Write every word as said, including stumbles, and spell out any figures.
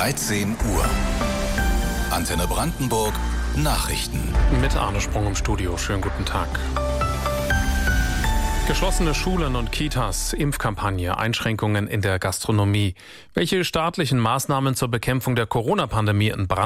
dreizehn Uhr. Antenne Brandenburg Nachrichten. Mit Arne Sprung im Studio. Schönen guten Tag. Geschlossene Schulen und Kitas, Impfkampagne, Einschränkungen in der Gastronomie. Welche staatlichen Maßnahmen zur Bekämpfung der Corona-Pandemie in Brandenburg